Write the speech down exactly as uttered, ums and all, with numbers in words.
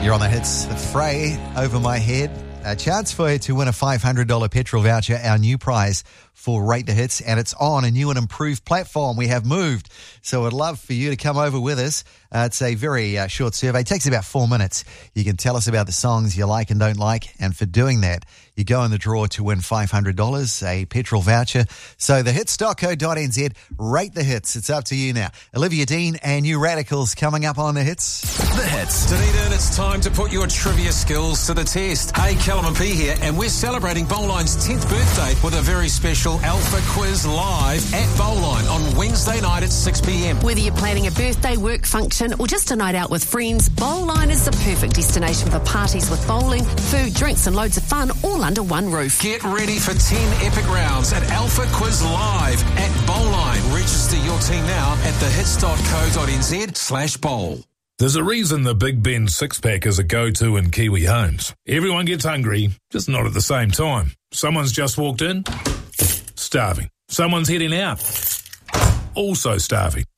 You're on the hits. The Fray, Over My Head. A chance for you to win a five hundred dollars petrol voucher, our new prize for Rate the Hits, and it's on a new and improved platform. We have moved, so I'd love for you to come over with us. Uh, it's a very uh, short survey. It takes about four minutes. You can tell us about the songs you like and don't like, and for doing that, you go in the draw to win five hundred dollars, a petrol voucher. So the hits dot co dot n z, Rate the Hits. It's up to you now. Olivia Dean and New Radicals coming up on the hits. The hits. Dunedin, it's time to put your trivia skills to the test. Hey, Callum and P here, and we're celebrating Bowline's tenth birthday with a very special Alpha Quiz live at Bowline on Wednesday night at six p.m. Whether you're planning a birthday, work function, or just a night out with friends, Bowline is the perfect destination for parties with bowling, food, drinks, and loads of fun, all under one roof. Get ready for ten epic rounds at Alpha Quiz live at Bowline. Register your team now at the hits dot co dot n z slash bowl. There's a reason the Big Ben six-pack is a go-to in Kiwi homes. Everyone gets hungry, just not at the same time. Someone's just walked in, starving. Someone's heading out, also starving.